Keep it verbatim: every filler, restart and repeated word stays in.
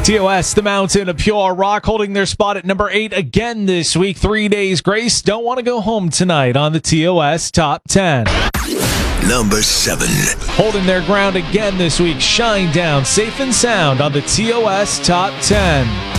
T O S, the Mountain of Pure Rock, holding their spot at number eight again this week. Three days grace. Don't want to go home tonight on the T O S Top ten. Number seven. Holding their ground again this week. Shine Down, Safe and Sound on the T O S Top ten.